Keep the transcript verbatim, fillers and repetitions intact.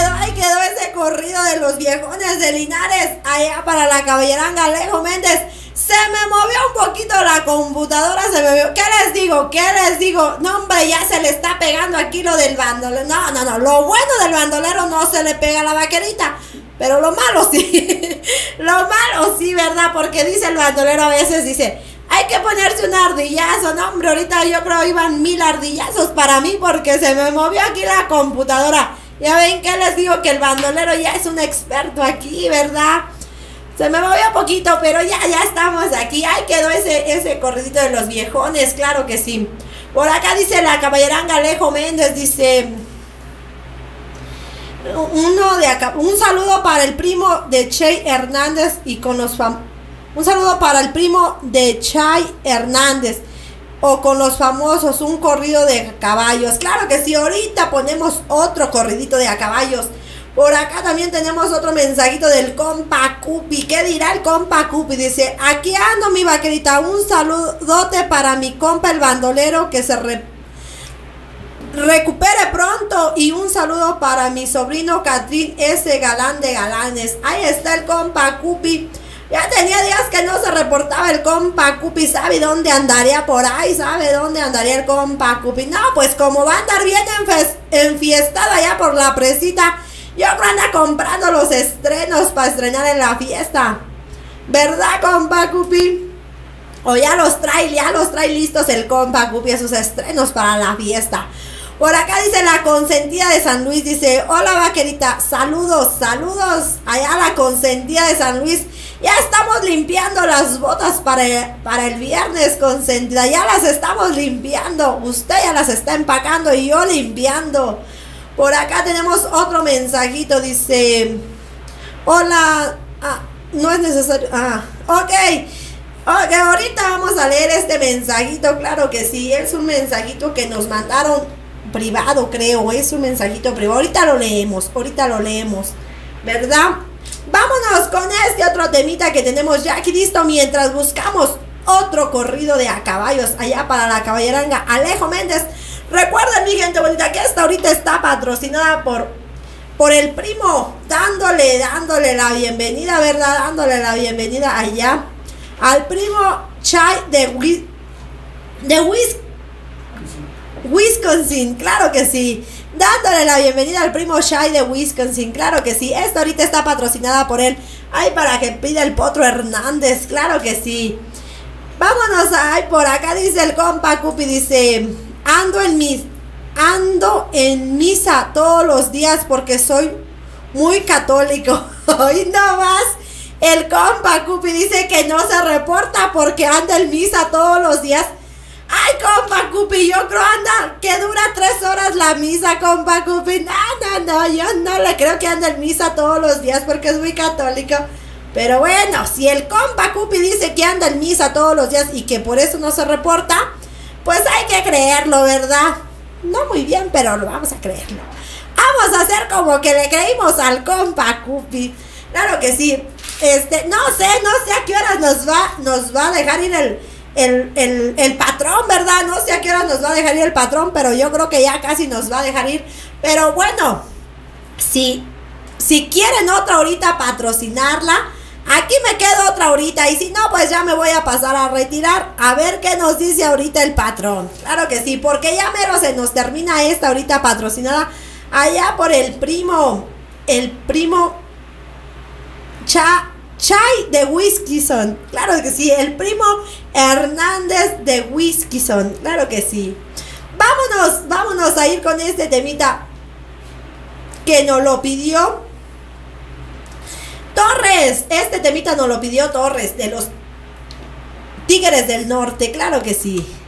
quedó, ahí quedó ese corrido de los viejones de Linares, allá para la caballeranga Alejo Méndez. Se me movió un poquito la computadora, se me movió. ¿Qué les digo? ¿Qué les digo? No, hombre, ya se le está pegando aquí lo del bandolero. No, no, no, lo bueno del bandolero no se le pega a la vaquerita, pero lo malo sí. Lo malo sí, ¿verdad? Porque dice el bandolero a veces, dice, hay que ponerse un ardillazo. No, hombre, ahorita yo creo iban mil ardillazos para mí porque se me movió aquí la computadora. Ya ven que les digo que el bandolero ya es un experto aquí, ¿verdad? Se me movió poquito, pero ya, ya estamos aquí. Ahí quedó ese, ese corridito de los viejones, claro que sí. Por acá dice la caballeranga Alejo Méndez, dice... Uno de acá, un saludo para el primo de Chay Hernández y con los fam... Un saludo para el primo de Chay Hernández o con los famosos, un corrido de caballos. Claro que sí, ahorita ponemos otro corridito de a caballos. Por acá también tenemos otro mensajito del compa Cupi. ¿Qué dirá el compa Cupi? Dice, aquí ando mi vaquerita, un saludote para mi compa el bandolero, que se re, recupere pronto, y un saludo para mi sobrino Catrín, ese galán de galanes. Ahí está el compa Cupi. Ya tenía días que no se reportaba el compa Cupi. ¿Sabe dónde andaría por ahí? ¿Sabe dónde andaría el compa Cupi? No, pues como va a andar bien enfiestado allá por la presita, yo creo anda comprando los estrenos para estrenar en la fiesta. ¿Verdad, compa Cupi? O ya los trae, ya los trae listos el compa Cupi, esos estrenos para la fiesta. Por acá dice la consentida de San Luis, dice, hola vaquerita, saludos, saludos allá la consentida de San Luis. Ya estamos limpiando las botas para, para el viernes, consentida, ya las estamos limpiando. Usted ya las está empacando y yo limpiando. Por acá tenemos otro mensajito, dice, hola, ah, no es necesario, ah, ok, ok, ahorita vamos a leer este mensajito, claro que sí, es un mensajito que nos mandaron privado, creo, es un mensajito privado, ahorita lo leemos, ahorita lo leemos, ¿verdad? Vámonos con este otro temita que tenemos ya aquí listo mientras buscamos otro corrido de a caballos allá para la caballeranga Alejo Méndez. Recuerden, mi gente bonita, que esta ahorita está patrocinada por, por el primo, dándole, dándole la bienvenida, ¿verdad? Dándole la bienvenida allá al primo Chay de, de Whis, Wisconsin, claro que sí. Dándole la bienvenida al primo Chay de Wisconsin, claro que sí. Esta ahorita está patrocinada por él. Ay, para que pida el Potro Hernández, claro que sí. Vámonos, ay, por acá dice el compa Cupi, dice... Ando en mis, ando en misa todos los días porque soy muy católico. Hoy no más. El compa Cupi dice que no se reporta porque anda en misa todos los días. Ay, compa Cupi, yo creo anda que dura tres horas la misa, compa Cupi. No, no, no, yo no le creo que anda en misa todos los días porque es muy católico. Pero bueno, si el compa Cupi dice que anda en misa todos los días y que por eso no se reporta, pues hay que creerlo, ¿verdad? No muy bien, pero lo vamos a creerlo. Vamos a hacer como que le creímos al compa Cupi. Claro que sí. Este, no sé, no sé a qué horas nos va, nos va a dejar ir el, el, el, el patrón, ¿verdad? No sé a qué horas nos va a dejar ir el patrón, pero yo creo que ya casi nos va a dejar ir. Pero bueno, si, si quieren otra ahorita patrocinarla, aquí me quedo otra ahorita, y si no, pues ya me voy a pasar a retirar a ver qué nos dice ahorita el patrón. Claro que sí, porque ya mero se nos termina esta ahorita patrocinada allá por el primo, el primo Cha, Chay de Wisconsin. Claro que sí, el primo Hernández de Wisconsin. Claro que sí. Vámonos, vámonos a ir con este temita que nos lo pidió Torres. Este temita nos lo pidió Torres de los Tigres del Norte, claro que sí.